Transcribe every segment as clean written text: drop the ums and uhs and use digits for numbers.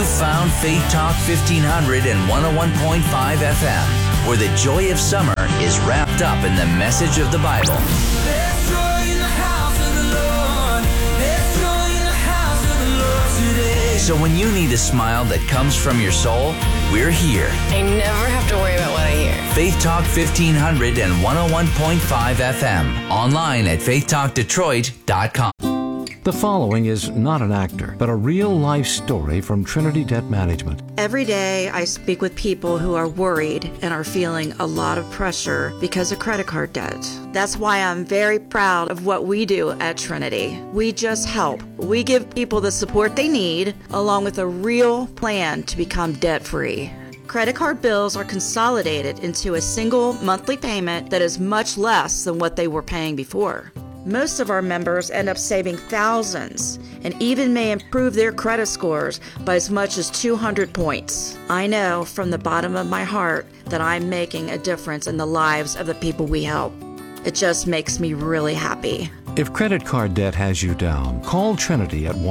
You've found Faith Talk 1500 and 101.5 FM, where the joy of summer is wrapped up in the message of the Bible. There's joy in the house of the Lord. There's joy in the house of the Lord today. So when you need a smile that comes from your soul, we're here. I never have to worry about what I hear. Faith Talk 1500 and 101.5 FM. Online at faithtalkdetroit.com. The following is not an actor, but a real-life story from Trinity Debt Management. Every day I speak with people who are worried and are feeling a lot of pressure because of credit card debt. That's why I'm very proud of what we do at Trinity. We just help. We give people the support they need, along with a real plan to become debt-free. Credit card bills are consolidated into a single monthly payment that is much less than what they were paying before. Most of our members end up saving thousands and even may improve their credit scores by as much as 200 points. I know from the bottom of my heart that I'm making a difference in the lives of the people we help. It just makes me really happy. If credit card debt has you down, call Trinity at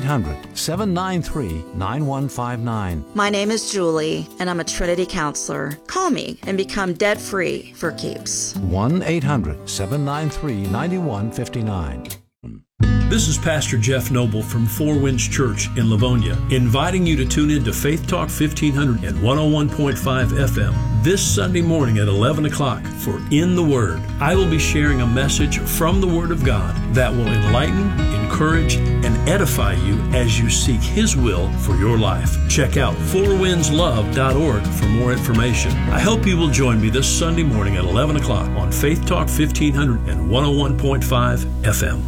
1-800-793-9159. My name is Julie, and I'm a Trinity counselor. Call me and become debt-free for keeps. 1-800-793-9159. This is Pastor Jeff Noble from Four Winds Church in Livonia, inviting you to tune in to Faith Talk 1500 and 101.5 FM this Sunday morning at 11 o'clock for In the Word. I will be sharing a message from the Word of God that will enlighten, encourage, and edify you as you seek His will for your life. Check out fourwindslove.org for more information. I hope you will join me this Sunday morning at 11 o'clock on Faith Talk 1500 and 101.5 FM.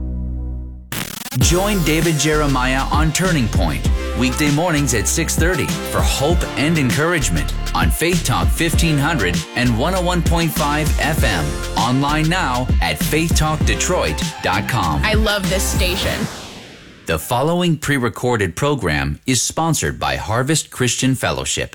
Join David Jeremiah on Turning Point, weekday mornings at 6:30 for hope and encouragement on Faith Talk 1500 and 101.5 FM. Online now at faithtalkdetroit.com. I love this station. The following pre-recorded program is sponsored by Harvest Christian Fellowship.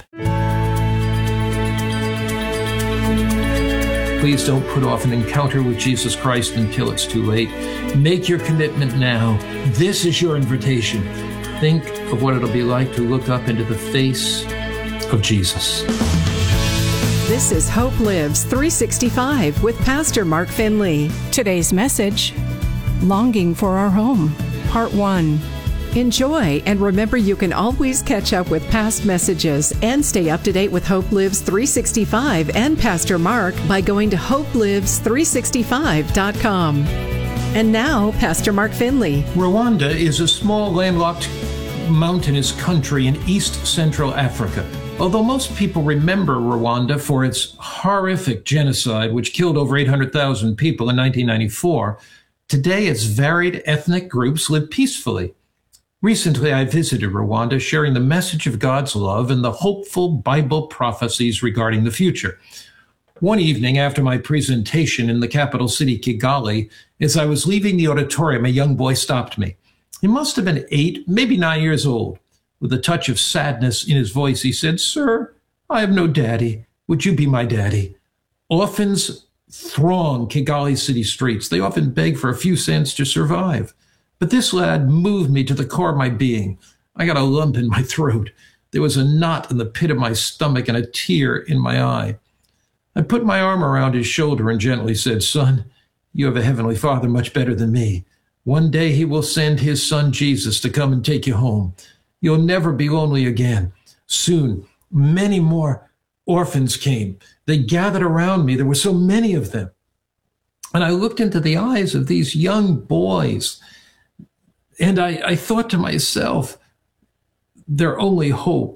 Please don't put off an encounter with Jesus Christ until it's too late. Make your commitment now. This is your invitation. Think of what it'll be like to look up into the face of Jesus. This is Hope Lives 365 with Pastor Mark Finley. Today's message, Longing for Our Home, Part 1. Enjoy, and remember you can always catch up with past messages and stay up to date with Hope Lives 365 and Pastor Mark by going to hopelives365.com. And now, Pastor Mark Finley. Rwanda is a small landlocked mountainous country in East Central Africa. Although most people remember Rwanda for its horrific genocide, which killed over 800,000 people in 1994, today its varied ethnic groups live peacefully. Recently, I visited Rwanda, sharing the message of God's love and the hopeful Bible prophecies regarding the future. One evening after my presentation in the capital city, Kigali, as I was leaving the auditorium, a young boy stopped me. He must have been 8, maybe 9 years old. With a touch of sadness in his voice, he said, "Sir, I have no daddy. Would you be my daddy?" Orphans throng Kigali city streets. They often beg for a few cents to survive. But this lad moved me to the core of my being. I got a lump in my throat. There was a knot in the pit of my stomach and a tear in my eye. I put my arm around his shoulder and gently said, "Son, you have a heavenly Father much better than me. One day he will send his son Jesus to come and take you home. You'll never be lonely again." Soon, many more orphans came. They gathered around me. There were so many of them. And I looked into the eyes of these young boys, and I thought to myself, their only hope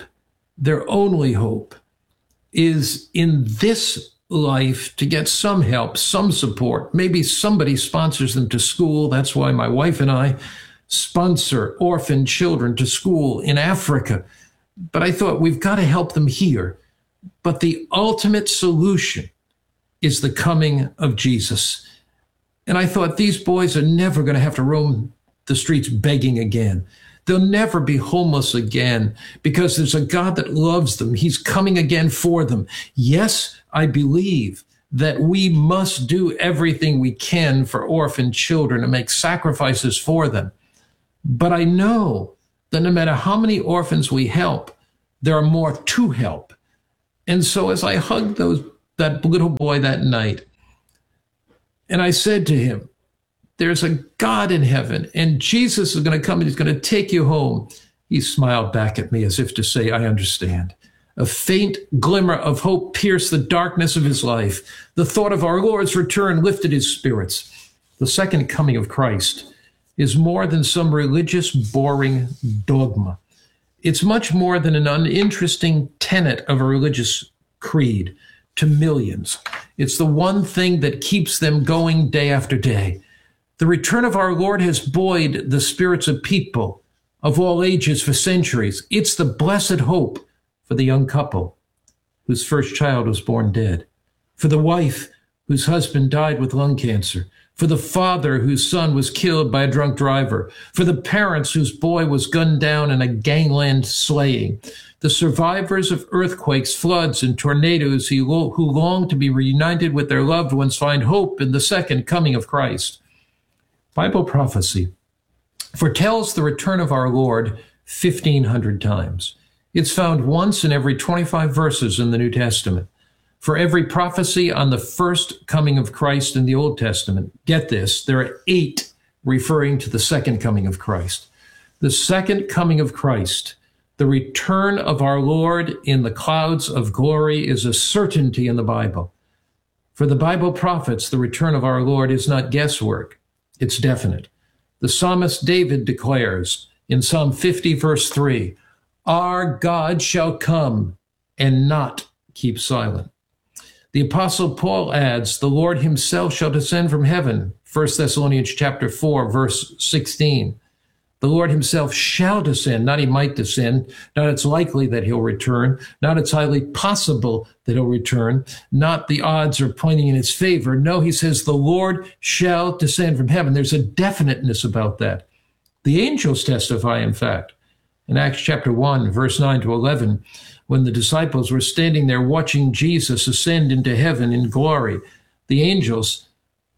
is in this life to get some help, some support. Maybe somebody sponsors them to school. That's why my wife and I sponsor orphan children to school in Africa. But I thought, we've got to help them here. But the ultimate solution is the coming of Jesus. And I thought, these boys are never going to have to roam the streets begging again. They'll never be homeless again because there's a God that loves them. He's coming again for them. Yes, I believe that we must do everything we can for orphan children and make sacrifices for them. But I know that no matter how many orphans we help, there are more to help. And so as I hugged that little boy that night, and I said to him, there's a God in heaven, and Jesus is going to come and he's going to take you home. He smiled back at me as if to say, I understand. A faint glimmer of hope pierced the darkness of his life. The thought of our Lord's return lifted his spirits. The second coming of Christ is more than some religious, boring dogma. It's much more than an uninteresting tenet of a religious creed to millions. It's the one thing that keeps them going day after day. The return of our Lord has buoyed the spirits of people of all ages for centuries. It's the blessed hope for the young couple whose first child was born dead, for the wife whose husband died with lung cancer, for the father whose son was killed by a drunk driver, for the parents whose boy was gunned down in a gangland slaying, the survivors of earthquakes, floods, and tornadoes who long to be reunited with their loved ones find hope in the second coming of Christ. Bible prophecy foretells the return of our Lord 1,500 times. It's found once in every 25 verses in the New Testament. For every prophecy on the first coming of Christ in the Old Testament, get this, there are 8 referring to the second coming of Christ. The second coming of Christ, the return of our Lord in the clouds of glory, is a certainty in the Bible. For the Bible prophets, the return of our Lord is not guesswork. It's definite. The psalmist David declares in Psalm 50, verse 3, our God shall come and not keep silent. The Apostle Paul adds, the Lord himself shall descend from heaven, 1 Thessalonians chapter 4, verse 16. The Lord himself shall descend, not he might descend, not it's likely that he'll return, not it's highly possible that he'll return, not the odds are pointing in his favor. No, he says the Lord shall descend from heaven. There's a definiteness about that. The angels testify, in fact, in Acts chapter 1, verse 9 to 11, when the disciples were standing there watching Jesus ascend into heaven in glory, the angels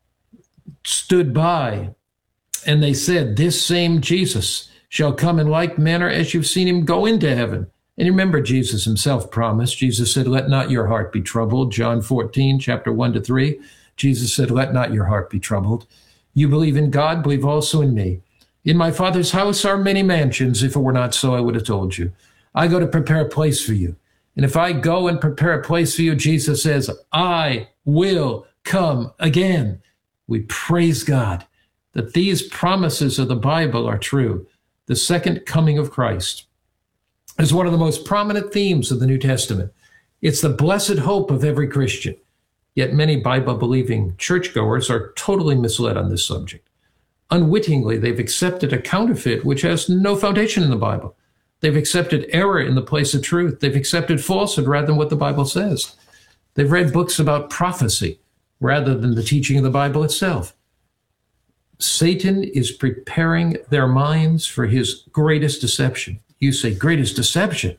stood by and they said, this same Jesus shall come in like manner as you've seen him go into heaven. And remember, Jesus himself promised. Jesus said, let not your heart be troubled. John 14, chapter 1 to 3. Jesus said, let not your heart be troubled. You believe in God, believe also in me. In my Father's house are many mansions. If it were not so, I would have told you. I go to prepare a place for you. And if I go and prepare a place for you, Jesus says, I will come again. We praise God that these promises of the Bible are true. The second coming of Christ is one of the most prominent themes of the New Testament. It's the blessed hope of every Christian. Yet many Bible-believing churchgoers are totally misled on this subject. Unwittingly, they've accepted a counterfeit which has no foundation in the Bible. They've accepted error in the place of truth. They've accepted falsehood rather than what the Bible says. They've read books about prophecy rather than the teaching of the Bible itself. Satan is preparing their minds for his greatest deception. You say, greatest deception?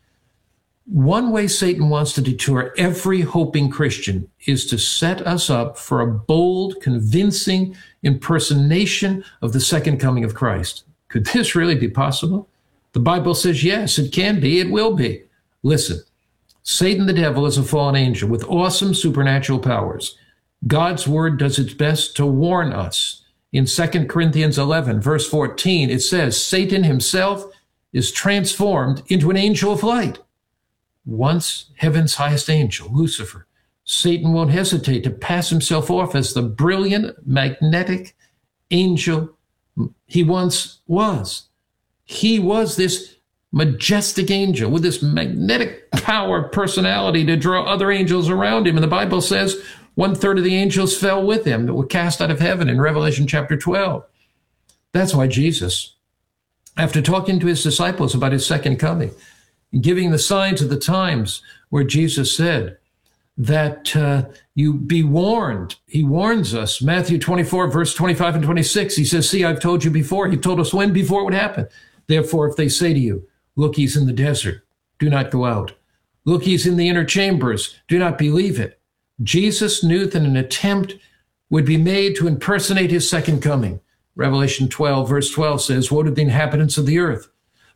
One way Satan wants to deter every hoping Christian is to set us up for a bold, convincing impersonation of the second coming of Christ. Could this really be possible? The Bible says, yes, it can be, it will be. Listen, Satan the devil is a fallen angel with awesome supernatural powers. God's word does its best to warn us. In 2 Corinthians 11, verse 14, it says, Satan himself is transformed into an angel of light. Once heaven's highest angel, Lucifer, Satan won't hesitate to pass himself off as the brilliant, magnetic angel he once was. He was this majestic angel with this magnetic power, personality to draw other angels around him. And the Bible says 1/3 of the angels fell with him that were cast out of heaven in Revelation chapter 12. That's why Jesus, after talking to his disciples about his second coming, giving the signs of the times where Jesus said that you be warned. He warns us. Matthew 24, verse 25 and 26, he says, see, I've told you before. He told us when before it would happen. Therefore, if they say to you, look, he's in the desert, do not go out. Look, he's in the inner chambers, do not believe it. Jesus knew that an attempt would be made to impersonate his second coming. Revelation 12, verse 12 says, woe to the inhabitants of the earth,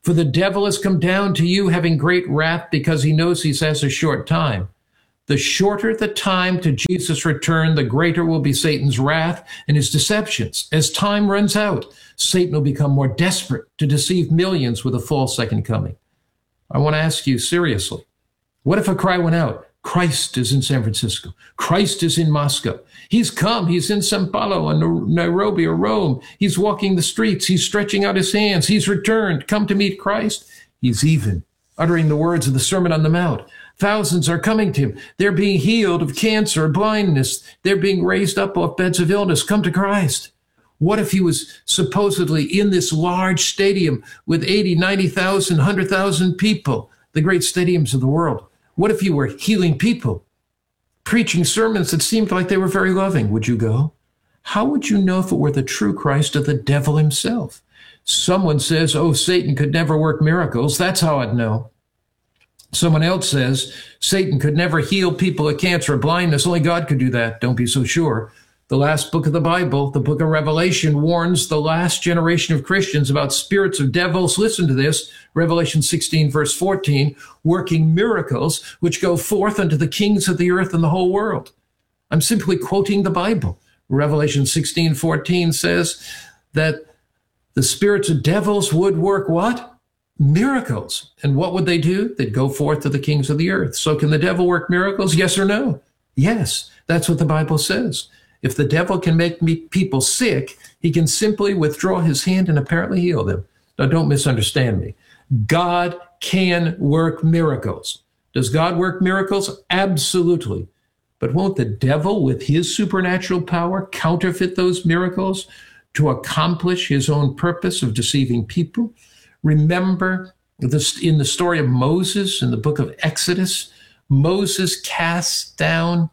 For the devil has come down to you having great wrath because he knows he has a short time. The shorter the time to Jesus' return, the greater will be Satan's wrath and his deceptions. As time runs out, Satan will become more desperate to deceive millions with a false second coming. I want to ask you seriously, what if a cry went out? Christ is in San Francisco. Christ is in Moscow. He's come. He's in Sao Paulo or Nairobi or Rome. He's walking the streets. He's stretching out his hands. He's returned. Come to meet Christ. He's even uttering the words of the Sermon on the Mount. Thousands are coming to him. They're being healed of cancer or blindness. They're being raised up off beds of illness. Come to Christ. What if he was supposedly in this large stadium with 80, 90,000, 100,000 people, the great stadiums of the world? What if you were healing people, preaching sermons that seemed like they were very loving? Would you go? How would you know if it were the true Christ or the devil himself? Someone says, oh, Satan could never work miracles. That's how I'd know. Someone else says, Satan could never heal people of cancer or blindness. Only God could do that. Don't be so sure. The last book of the Bible, the book of Revelation, warns the last generation of Christians about spirits of devils. Listen to this, Revelation 16, verse 14, working miracles which go forth unto the kings of the earth and the whole world. I'm simply quoting the Bible. Revelation 16, 14 says that the spirits of devils would work what? Miracles. And what would they do? They'd go forth to the kings of the earth. So can the devil work miracles? Yes or no? Yes. That's what the Bible says. If the devil can make people sick, he can simply withdraw his hand and apparently heal them. Now, don't misunderstand me. God can work miracles. Does God work miracles? Absolutely. But won't the devil, with his supernatural power, counterfeit those miracles to accomplish his own purpose of deceiving people? Remember this in the story of Moses in the book of Exodus. Moses casts down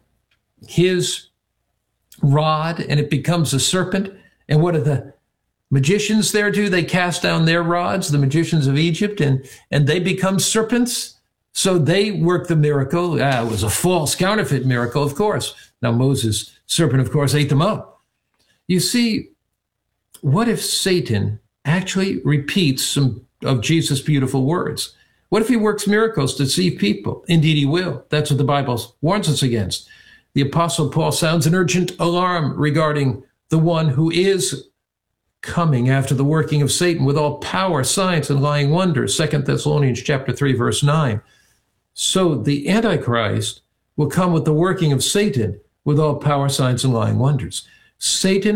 his rod and it becomes a serpent. And what do the magicians there do? They cast down their rods, the magicians of Egypt, and they become serpents. So they work the miracle. It was a false counterfeit miracle, of course. Now Moses' serpent, of course, ate them up. You see, what if Satan actually repeats some of Jesus' beautiful words? What if he works miracles to deceive people? Indeed, he will. That's what the Bible warns us against. The Apostle Paul sounds an urgent alarm regarding the one who is coming after the working of Satan with all power, signs, and lying wonders. 2 Thessalonians chapter 3, verse 9. So the Antichrist will come with the working of Satan with all power, signs, and lying wonders. Satan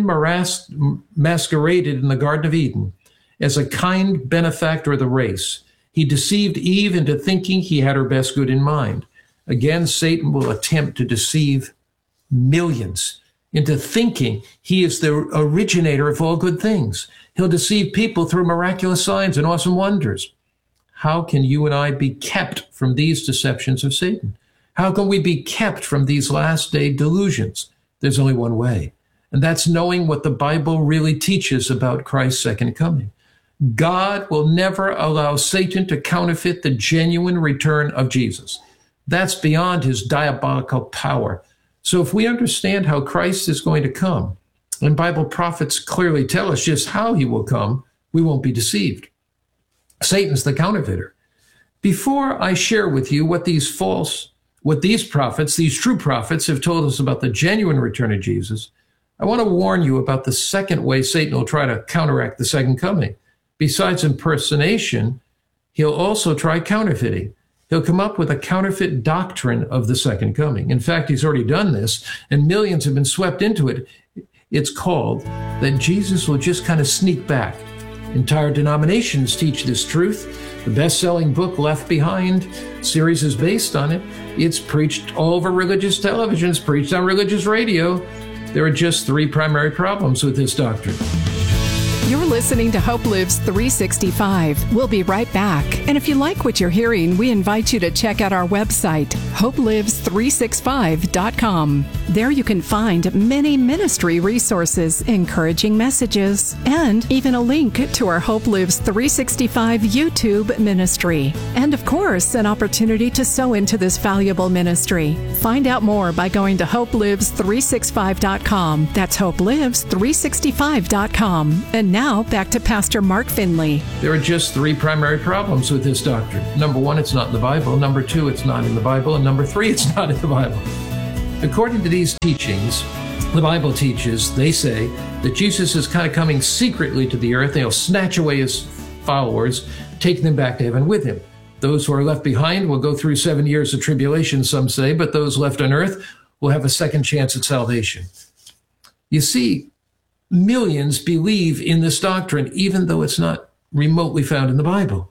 masqueraded in the Garden of Eden as a kind benefactor of the race. He deceived Eve into thinking he had her best good in mind. Again, Satan will attempt to deceive millions into thinking he is the originator of all good things. He'll deceive people through miraculous signs and awesome wonders. How can you and I be kept from these deceptions of Satan? How can we be kept from these last day delusions? There's only one way, and that's knowing what the Bible really teaches about Christ's second coming. God will never allow Satan to counterfeit the genuine return of Jesus. That's beyond his diabolical power. So if we understand how Christ is going to come, and Bible prophets clearly tell us just how he will come, we won't be deceived. Satan's the counterfeiter. Before I share with you what these prophets, these true prophets have told us about the genuine return of Jesus, I want to warn you about the second way Satan will try to counteract the second coming. Besides impersonation, he'll also try counterfeiting. He'll come up with a counterfeit doctrine of the second coming. In fact, he's already done this, and millions have been swept into it. It's called that Jesus will just kind of sneak back. Entire denominations teach this truth. The best-selling book, Left Behind, series is based on it. It's preached all over religious television. It's preached on religious radio. There are just three primary problems with this doctrine. You're listening to Hope Lives 365. We'll be right back. And if you like what you're hearing, we invite you to check out our website, hopelives365.com. There you can find many ministry resources, encouraging messages, and even a link to our Hope Lives 365 YouTube ministry. And of course, an opportunity to sow into this valuable ministry. Find out more by going to hopelives365.com. That's hopelives365.com. And now, back to Pastor Mark Finley. There are just three primary problems with this doctrine. Number one, it's not in the Bible. Number two, it's not in the Bible. And number three, it's not in the Bible. According to these teachings, the Bible teaches, they say, that Jesus is kind of coming secretly to the earth. He'll snatch away his followers, take them back to heaven with him. Those who are left behind will go through 7 years of tribulation, some say, but those left on earth will have a second chance at salvation. You see, millions believe in this doctrine, even though it's not remotely found in the Bible.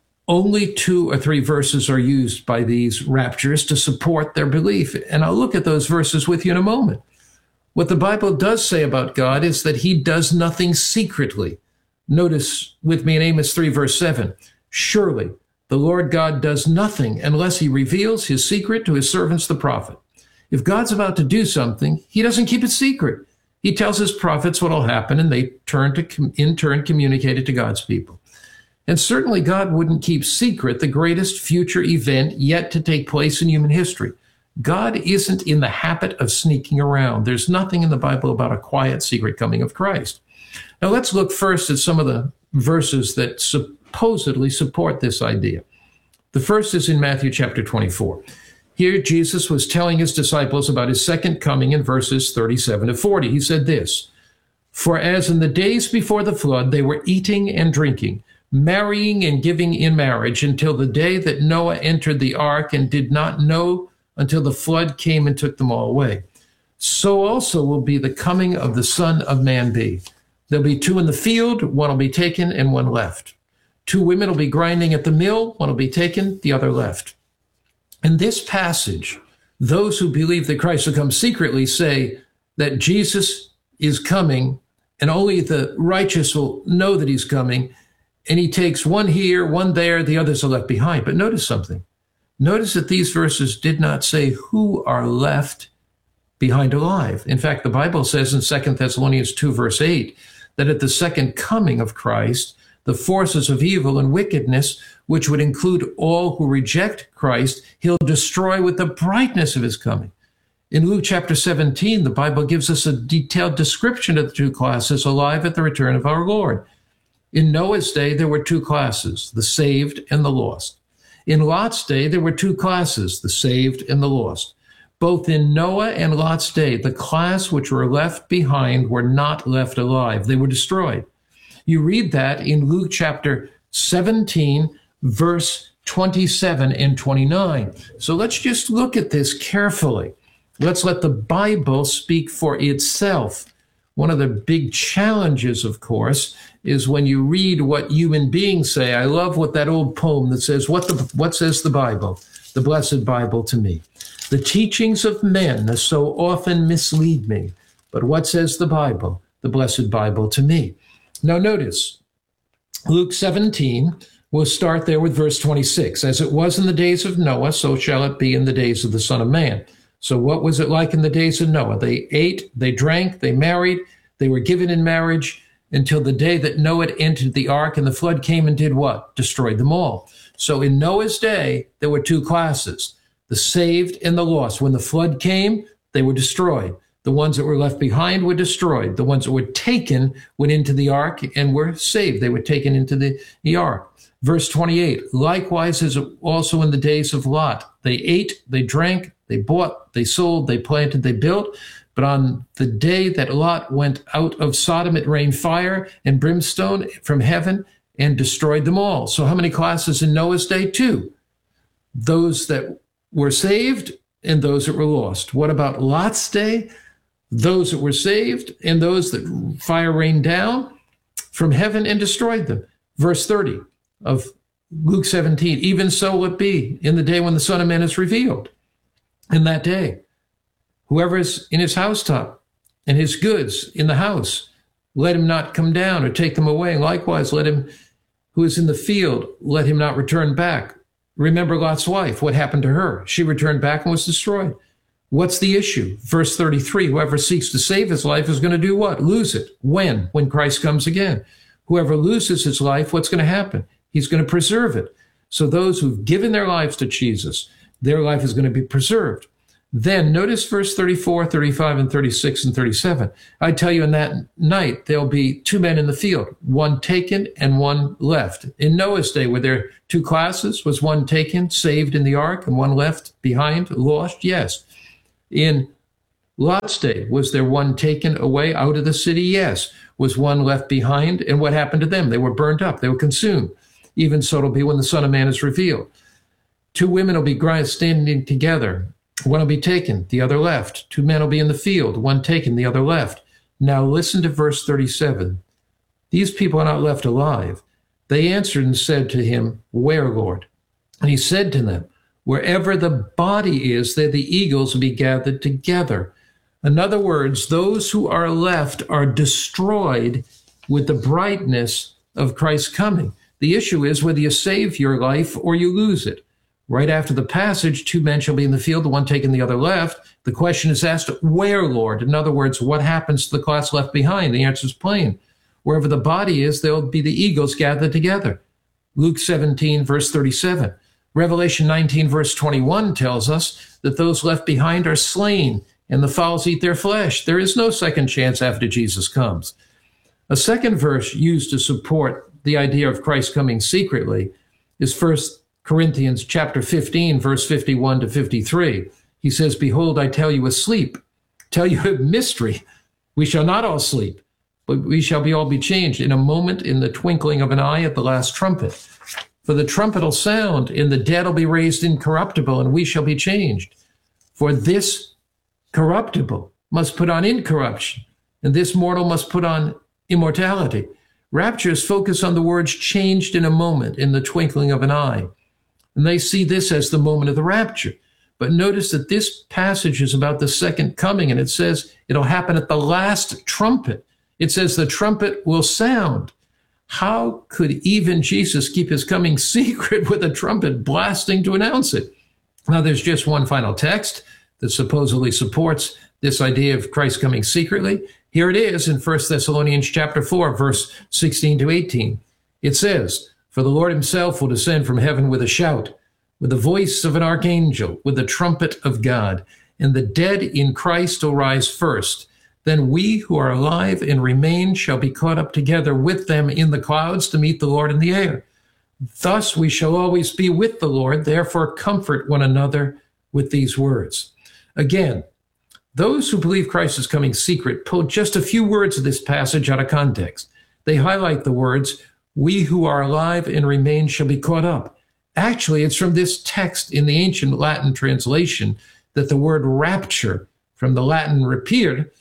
Only 2 or 3 verses are used by these raptures to support their belief. And I'll look at those verses with you in a moment. What the Bible does say about God is that he does nothing secretly. Notice with me in Amos 3, verse 7, surely the Lord God does nothing unless he reveals his secret to his servants, the prophet. If God's about to do something, he doesn't keep it secret. He tells his prophets what will happen, and they in turn communicate it to God's people. And certainly God wouldn't keep secret the greatest future event yet to take place in human history. God isn't in the habit of sneaking around. There's nothing in the Bible about a quiet, secret coming of Christ. Now let's look first at some of the verses that supposedly support this idea. The first is in Matthew chapter 24. Here, Jesus was telling his disciples about his second coming in verses 37 to 40. He said this, "For as in the days before the flood, they were eating and drinking, marrying and giving in marriage until the day that Noah entered the ark and did not know until the flood came and took them all away. So also will be the coming of the Son of Man be. There'll be 2 in the field, one will be taken and one left. 2 women will be grinding at the mill, one will be taken, the other left." In this passage, those who believe that Christ will come secretly say that Jesus is coming and only the righteous will know that he's coming, and he takes one here, one there, the others are left behind. But notice something. Notice that these verses did not say who are left behind alive. In fact, the Bible says in 2 Thessalonians 2, verse 8, that at the second coming of Christ, the forces of evil and wickedness, which would include all who reject Christ, he'll destroy with the brightness of his coming. In Luke chapter 17, the Bible gives us a detailed description of the 2 classes alive at the return of our Lord. In Noah's day, there were 2 classes, the saved and the lost. In Lot's day, there were 2 classes, the saved and the lost. Both in Noah and Lot's day, the class which were left behind were not left alive. They were destroyed. You read that in Luke chapter 17, verse 27 and 29. So let's just look at this carefully. Let's let the Bible speak for itself. One of the big challenges, of course, is when you read what human beings say. I love what that old poem that says, what says the Bible, the blessed Bible to me? The teachings of men so often mislead me, but what says the Bible, the blessed Bible to me? Now notice, Luke 17, we'll start there with verse 26. As it was in the days of Noah, so shall it be in the days of the Son of Man. So what was it like in the days of Noah? They ate, they drank, they married, they were given in marriage until the day that Noah entered the ark, and the flood came and did what? Destroyed them all. So in Noah's day, there were 2 classes, the saved and the lost. When the flood came, they were destroyed. The ones that were left behind were destroyed. The ones that were taken went into the ark and were saved. They were taken into the ark. Verse 28, likewise as also in the days of Lot. They ate, they drank, they bought, they sold, they planted, they built. But on the day that Lot went out of Sodom, it rained fire and brimstone from heaven and destroyed them all. So how many classes in Noah's day? 2. Those that were saved and those that were lost. What about Lot's day? Those that were saved and those that fire rained down from heaven and destroyed them. Verse 30 of Luke 17, even so will it be in the day when the Son of Man is revealed. In that day, whoever is in his housetop and his goods in the house, let him not come down or take them away. And likewise, let him who is in the field, let him not return back. Remember Lot's wife, what happened to her? She returned back and was destroyed. What's the issue? Verse 33, whoever seeks to save his life is going to do what? Lose it. When? When Christ comes again. Whoever loses his life, what's going to happen? He's going to preserve it. So those who've given their lives to Jesus, their life is going to be preserved. Then notice verse 34, 35, and 36 and 37. I tell you, in that night, there'll be two men in the field, one taken and one left. In Noah's day, were there two classes? Was one taken, saved in the ark, and one left behind, lost? Yes. In Lot's day, was there one taken away out of the city? Yes. Was one left behind? And what happened to them? They were burnt up. They were consumed. Even so it'll be when the Son of Man is revealed. Two women will be standing together. One will be taken, the other left. Two men will be in the field, one taken, the other left. Now listen to verse 37. These people are not left alive. They answered and said to him, Where, Lord? And he said to them, Wherever the body is, there the eagles will be gathered together. In other words, those who are left are destroyed with the brightness of Christ's coming. The issue is whether you save your life or you lose it. Right after the passage, two men shall be in the field, the one taken, the other left. The question is asked, where, Lord? In other words, what happens to the class left behind? The answer is plain. Wherever the body is, there will be the eagles gathered together. Luke 17, verse 37. Revelation 19, verse 21 tells us that those left behind are slain, and the fowls eat their flesh. There is no second chance after Jesus comes. A second verse used to support the idea of Christ coming secretly is 1 Corinthians chapter 15, verse 51 to 53. He says, Behold, I tell you tell you a mystery. We shall not all sleep, but we shall all be changed in a moment, in the twinkling of an eye, at the last trumpet. For the trumpet will sound, and the dead will be raised incorruptible, and we shall be changed. For this corruptible must put on incorruption, and this mortal must put on immortality. Raptures focus on the words changed in a moment, in the twinkling of an eye. And they see this as the moment of the rapture. But notice that this passage is about the second coming, and it says it'll happen at the last trumpet. It says the trumpet will sound. How could even Jesus keep his coming secret with a trumpet blasting to announce it? Now, there's just one final text that supposedly supports this idea of Christ coming secretly. Here it is in 1 Thessalonians chapter 4, verse 16 to 18. It says, For the Lord himself will descend from heaven with a shout, with the voice of an archangel, with the trumpet of God, and the dead in Christ will rise first. Then we who are alive and remain shall be caught up together with them in the clouds to meet the Lord in the air. Thus we shall always be with the Lord, therefore comfort one another with these words. Again, those who believe Christ is coming secret pull just a few words of this passage out of context. They highlight the words, we who are alive and remain shall be caught up. Actually, it's from this text in the ancient Latin translation that the word rapture, from the Latin rapere,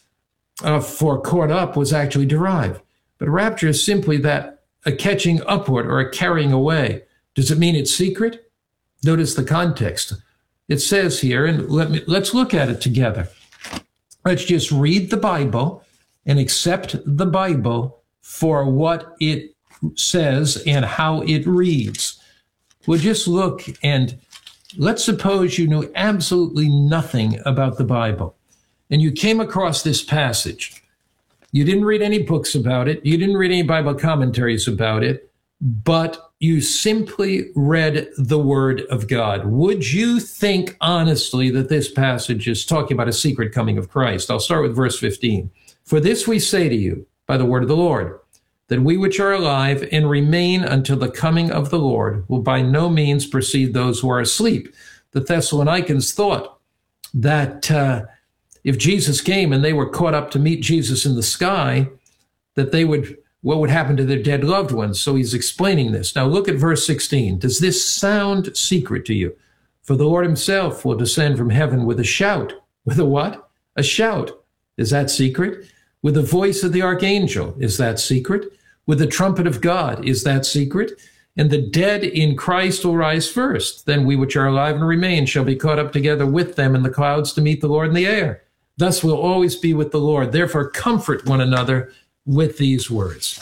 for caught up, was actually derived. But rapture is simply that, a catching upward or a carrying away. Does it mean it's secret? Notice the context. It says here, and let's look at it together. Let's just read the Bible and accept the Bible for what it says and how it reads. We'll just look, and let's suppose you knew absolutely nothing about the Bible, and you came across this passage. You didn't read any books about it. You didn't read any Bible commentaries about it, but you simply read the Word of God. Would you think honestly that this passage is talking about a secret coming of Christ? I'll start with verse 15. For this we say to you by the word of the Lord, that we which are alive and remain until the coming of the Lord will by no means precede those who are asleep. The Thessalonians thought that if Jesus came and they were caught up to meet Jesus in the sky, that what would happen to their dead loved ones? So he's explaining this. Now look at verse 16. Does this sound secret to you? For the Lord himself will descend from heaven with a shout. With a what? A shout. Is that secret? With the voice of the archangel. Is that secret? With the trumpet of God. Is that secret? And the dead in Christ will rise first. Then we which are alive and remain shall be caught up together with them in the clouds to meet the Lord in the air. Thus we'll always be with the Lord. Therefore comfort one another with these words.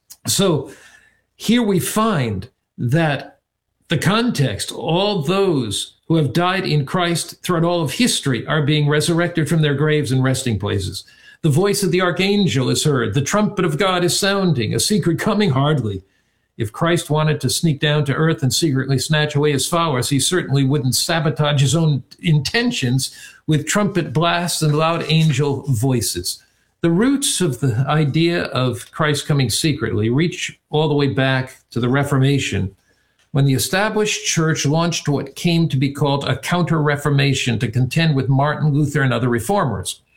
So here we find that the context, all those who have died in Christ throughout all of history are being resurrected from their graves and resting places. The voice of the archangel is heard. The trumpet of God is sounding. A secret coming? Hardly. If Christ wanted to sneak down to earth and secretly snatch away his followers, he certainly wouldn't sabotage his own intentions with trumpet blasts and loud angel voices. The roots of the idea of Christ coming secretly reach all the way back to the Reformation, when the established church launched what came to be called a counter-reformation to contend with Martin Luther and other reformers.